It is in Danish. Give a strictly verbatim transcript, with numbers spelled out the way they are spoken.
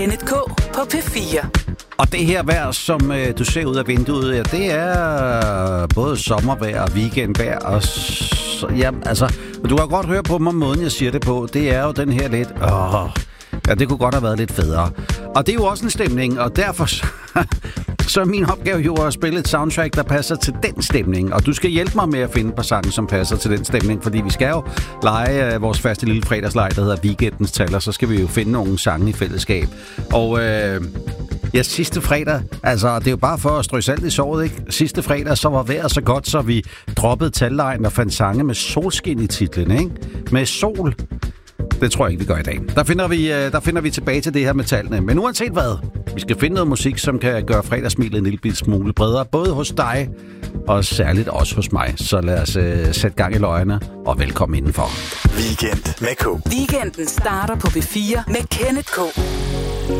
Kenneth K. på P fire. Og det her vejr, som øh, du ser ud af vinduet, ja, det er både sommervejr og weekendvejr. Og så, ja, altså, du kan godt høre på mig, måden jeg siger det på. Det er jo den her lidt... Åh, ja, det kunne godt have været lidt federe. Og det er jo også en stemning, og derfor... Så er min opgave jo at spille et soundtrack, der passer til den stemning. Og du skal hjælpe mig med at finde på sange, som passer til den stemning. Fordi vi skal jo lege vores faste lille fredagsleg, der hedder Weekendens Tal. Og så skal vi jo finde nogle sange i fællesskab. Og øh, ja, sidste fredag, altså det er jo bare for at strø salt i såret, ikke? Sidste fredag, så var vejret så godt, så vi droppede tallejen og fandt sange med solskin i titlen, ikke? Med sol. Det tror jeg ikke, vi gør i dag. Der finder vi, der finder vi tilbage til det her med tallene. Men uanset hvad, vi skal finde noget musik, som kan gøre fredagssmilet en lille smule bredere. Både hos dig og særligt også hos mig. Så lad os uh, sætte gang i løgene og velkommen indenfor. Weekend med K. Weekenden starter på P fire med Kenneth K.